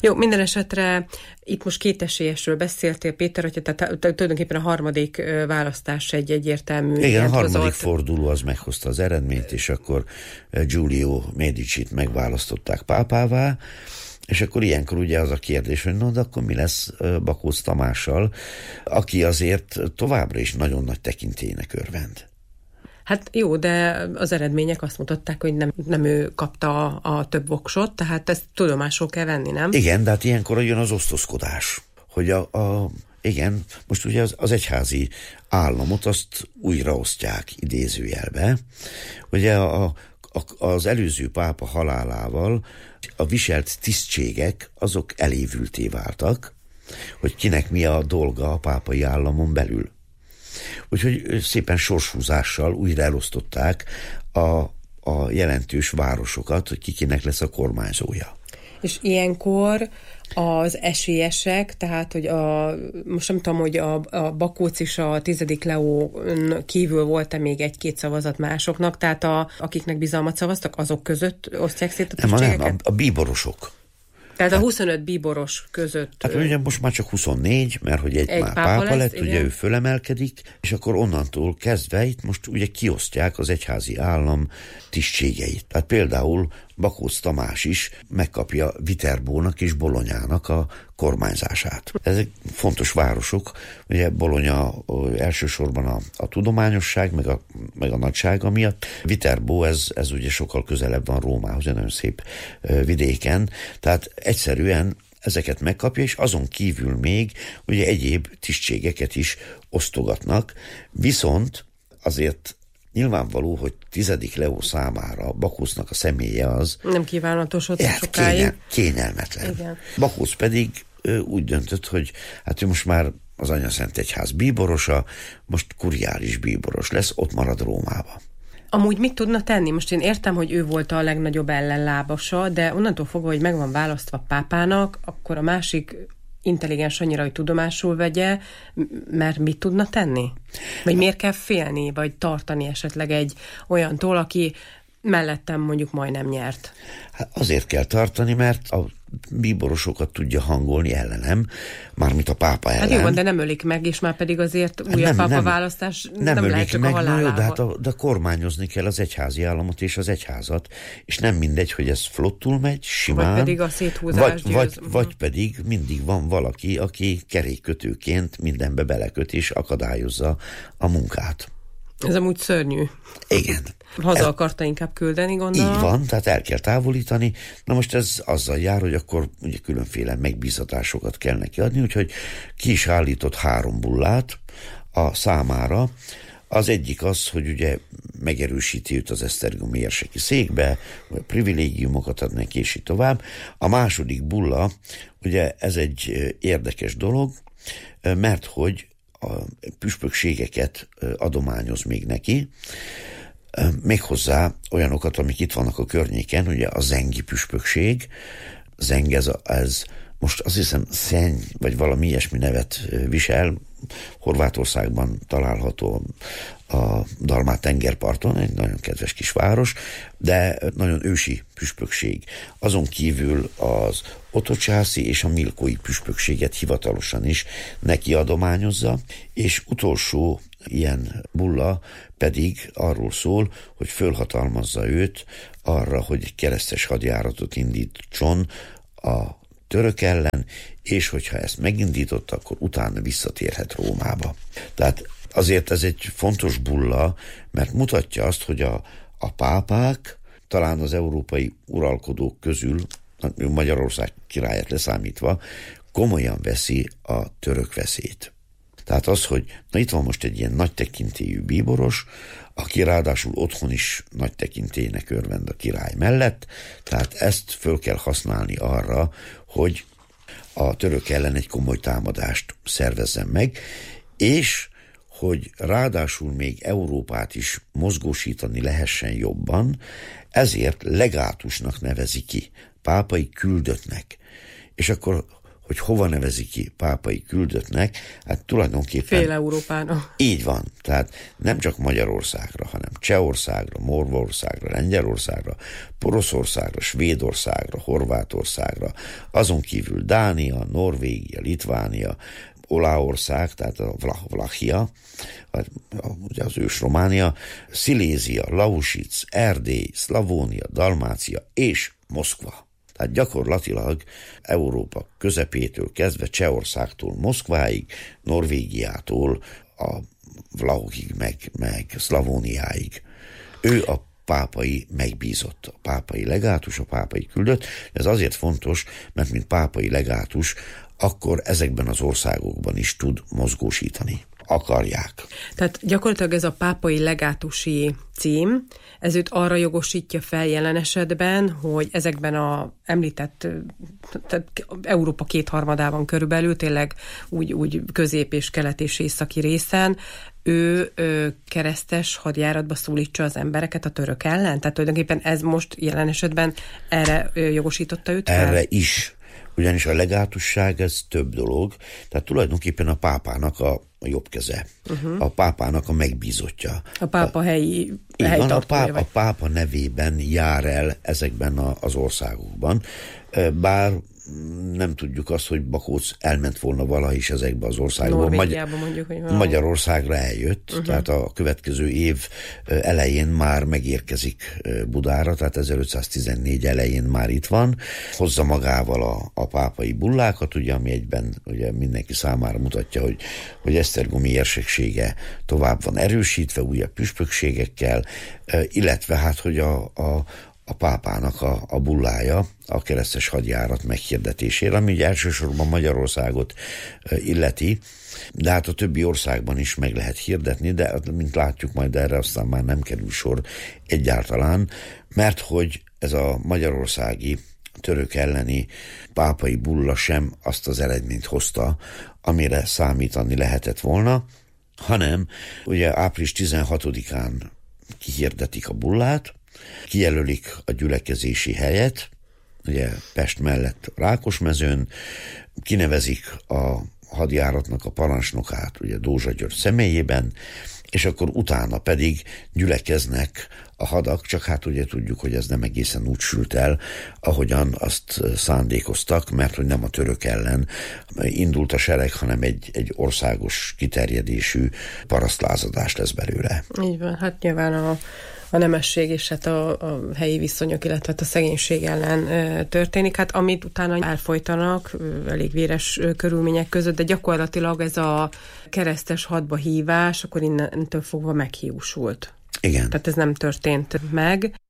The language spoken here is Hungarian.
Jó, minden esetre itt most két esélyesről beszéltél, Péter, hogy tehát tulajdonképpen a harmadik választás egy egyértelmű. Igen, a harmadik forduló az meghozta az eredményt, és akkor Giulio Medicit megválasztották pápává, és akkor ilyenkor ugye az a kérdés, hogy de akkor mi lesz Bakócz Tamással, aki azért továbbra is nagyon nagy tekintélynek örvend. Hát jó, de az eredmények azt mutatták, hogy nem ő kapta a több voksot, tehát ezt tudomásul kell venni, nem? Igen, de hát ilyenkor jön az osztozkodás, hogy igen, most ugye az egyházi államot azt újraosztják idézőjelbe. Ugye az előző pápa halálával a viselt tisztségek azok elévülté váltak, hogy kinek mi a dolga a pápai államon belül. Úgyhogy szépen sorshúzással újra elosztották a jelentős városokat, hogy kinek lesz a kormányzója. És ilyenkor az esélyesek, tehát, hogy most nem tudom, hogy a Bakócz és a 10. León kívül volt-e még egy-két szavazat másoknak, tehát akiknek bizalmat szavaztak, azok között osztják szét a tisztségeket? Nem, a bíborosok. Tehát a 25 bíboros között... Hát ugye most már csak 24, mert hogy egy már pápa lett, igen. Ugye ő fölemelkedik, és akkor onnantól kezdve itt most ugye kiosztják az egyházi állam tisztségeit. Tehát például Bakócz Tamás is megkapja Viterbónak és Bolonyának a kormányzását. Ezek fontos városok, ugye Bologna elsősorban a tudományosság, meg a nagysága miatt. Viterbó, ez ugye sokkal közelebb van Rómához, egy nagyon szép vidéken, tehát egyszerűen ezeket megkapja, és azon kívül még ugye egyéb tisztségeket is osztogatnak, viszont azért nyilvánvaló, hogy 10. Leó számára Bakócznak a személye az... Nem kívánatos ott sokáig. Kényelmetlen. Igen. Bakócz pedig úgy döntött, hogy hát ő most már az Anyaszent Egyház bíborosa, most kuriális bíboros lesz, ott marad Rómába. Amúgy mit tudna tenni? Most én értem, hogy ő volt a legnagyobb ellenlábasa, de onnantól fogva, hogy meg van választva pápának, akkor a másik intelligens annyira, hogy tudomásul vegye, mert mit tudna tenni? Vagy miért kell félni, vagy tartani esetleg egy olyantól, aki mellettem mondjuk majdnem nyert? Hát azért kell tartani, mert a bíborosokat tudja hangolni ellenem, mármint a pápa ellen. Hát jó, de nem ölik meg, és már pedig azért újabb pápa választás nem lehet csak meg, a halálával. De kormányozni kell az egyházi államot és az egyházat, és nem mindegy, hogy ez flottul megy, simán. Vagy pedig a széthúzás vagy pedig mindig van valaki, aki kerékkötőként mindenbe beleköt és akadályozza a munkát. Ez amúgy szörnyű. Igen. Haza akarta inkább küldeni, gondolom. Így van, tehát el kell távolítani. Na most ez azzal jár, hogy akkor ugye különféle megbízatásokat kell neki adni, úgyhogy ki is állított 3 bullát a számára. Az egyik az, hogy ugye megerősíti őt az esztergomi érseki székbe, vagy privilégiumokat ad neki, és így tovább. A második bulla, ugye ez egy érdekes dolog, mert hogy a püspökségeket adományoz még neki, méghozzá olyanokat, amik itt vannak a környéken, ugye a zengi püspökség. Zeng ez most azt hiszem Szenny, vagy valami ilyesmi nevet visel, Horvátországban található a Dalmát tengerparton, egy nagyon kedves kis város, de nagyon ősi püspökség. Azon kívül az otocsászi és a milkói püspökséget hivatalosan is neki adományozza, és utolsó ilyen bulla pedig arról szól, hogy fölhatalmazza őt arra, hogy keresztes hadjáratot indítson a török ellen, és hogyha ezt megindította, akkor utána visszatérhet Rómába. Tehát azért ez egy fontos bulla, mert mutatja azt, hogy a pápák talán az európai uralkodók közül, Magyarország királyát leszámítva, komolyan veszi a török veszélyt. Tehát az, hogy itt van most egy ilyen nagy tekintélyű bíboros, aki ráadásul otthon is nagy tekintélynek örvend a király mellett, tehát ezt föl kell használni arra, hogy a török ellen egy komoly támadást szervezzen meg, és hogy ráadásul még Európát is mozgósítani lehessen jobban, ezért legátusnak nevezi ki, pápai küldöttnek. És akkor hogy hova nevezi ki pápai küldöttnek, hát tulajdonképpen... Fél Európának. Így van, tehát nem csak Magyarországra, hanem Csehországra, Morvaországra, Lengyelországra, Poroszországra, Svédországra, Horvátországra, azon kívül Dánia, Norvégia, Litvánia, Olaszország, tehát a Vlachia, ugye az ős Románia, Szilézia, Lausitz, Erdély, Szlavónia, Dalmácia és Moszkva. Tehát gyakorlatilag Európa közepétől kezdve Csehországtól Moszkváig, Norvégiától a Vlachokig, meg Szlavóniáig. Ő a pápai megbízott, a pápai legátus, a pápai küldött. Ez azért fontos, mert mint pápai legátus akkor ezekben az országokban is tud mozgósítani. Akarják. Tehát gyakorlatilag ez a pápai legátusi cím, ez őt arra jogosítja fel jelen esetben, hogy ezekben a említett, tehát Európa 2/3 körülbelül, tényleg úgy közép és kelet és északi részen, ő keresztes hadjáratba szólítsa az embereket a török ellen? Tehát tulajdonképpen ez most jelen esetben erre jogosította őt fel? Erre is. Ugyanis a legátusság ez több dolog, tehát tulajdonképpen a pápának a jobb keze, a pápának a megbízottja. A pápa helyi helytartója. A pápa nevében jár el ezekben az országokban, bár nem tudjuk azt, hogy Bakóc elment volna valaha is ezekbe az országokba. Norvégiában mondjuk, hogy Magyarországra eljött, tehát a következő év elején már megérkezik Budára, tehát 1514 elején már itt van, hozza magával a pápai bullákat, ugye, ami egyben ugye mindenki számára mutatja, hogy esztergomi érseksége tovább van erősítve, újabb püspökségekkel, illetve hát, hogy a pápának a bullája a keresztes hadjárat meghirdetésére, ami ugye elsősorban Magyarországot illeti, de hát a többi országban is meg lehet hirdetni, de mint látjuk, majd erre aztán már nem kerül sor egyáltalán, mert hogy ez a magyarországi török elleni pápai bulla sem azt az eredményt hozta, amire számítani lehetett volna, hanem ugye április 16-án kihirdetik a bullát, kijelölik a gyülekezési helyet, ugye Pest mellett Rákosmezőn, kinevezik a hadjáratnak a parancsnokát, ugye Dózsa György személyében, és akkor utána pedig gyülekeznek a hadak, csak hát ugye tudjuk, hogy ez nem egészen úgy sült el, ahogyan azt szándékoztak, mert hogy nem a török ellen indult a sereg, hanem egy országos kiterjedésű parasztlázadás lesz belőle. Így van, hát nyilván a nemesség és hát a helyi viszonyok, illetve a szegénység ellen történik. Hát amit utána elfolytanak, elég véres körülmények között, de gyakorlatilag ez a keresztes hadba hívás, akkor innentől fogva meghiúsult. Igen. Tehát ez nem történt meg.